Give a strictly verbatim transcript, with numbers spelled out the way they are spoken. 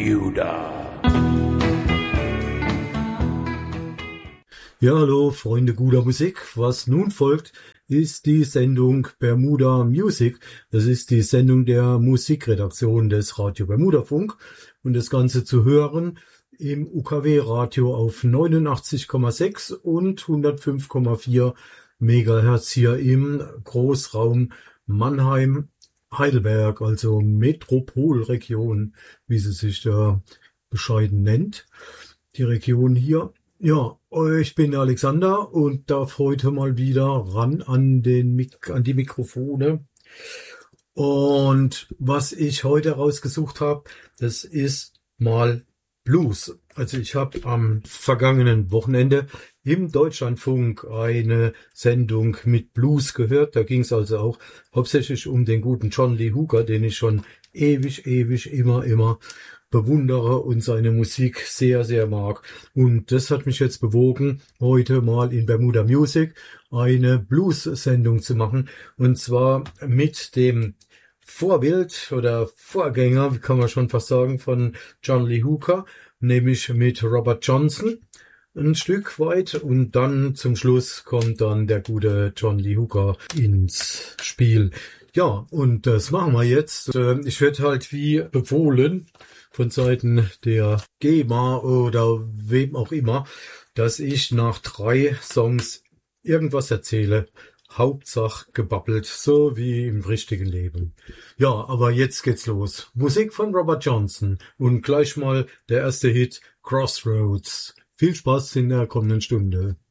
Bermuda. Ja, hallo Freunde guter Musik. Was nun folgt, ist die Sendung Bermuda Music. Das ist die Sendung der Musikredaktion des Radio Bermuda Funk. Und das Ganze zu hören im U K W-Radio auf neunundachtzig Komma sechs und hundertfünf Komma vier Megahertz hier im Großraum Mannheim, Heidelberg, also Metropolregion, wie sie sich da bescheiden nennt. Die Region hier. Ja, ich bin der Alexander und darf heute mal wieder ran an den Mik- an die Mikrofone. Und was ich heute rausgesucht habe, das ist mal Blues. Also ich habe am vergangenen Wochenende im Deutschlandfunk eine Sendung mit Blues gehört. Da ging es also auch hauptsächlich um den guten John Lee Hooker, den ich schon ewig, ewig, immer, immer bewundere und seine Musik sehr, sehr mag. Und das hat mich jetzt bewogen, heute mal in Bermuda Music eine Blues-Sendung zu machen. Und zwar mit dem Vorbild oder Vorgänger, wie kann man schon fast sagen, von John Lee Hooker, nämlich mit Robert Johnson ein Stück weit. Und dann zum Schluss kommt dann der gute John Lee Hooker ins Spiel. Ja, und das machen wir jetzt. Ich werde halt wie befohlen von Seiten der G E M A oder wem auch immer, dass ich nach drei Songs irgendwas erzähle. Hauptsache gebabbelt, so wie im richtigen Leben. Ja, aber jetzt geht's los. Musik von Robert Johnson und gleich mal der erste Hit, Crossroads. Viel Spaß in der kommenden Stunde.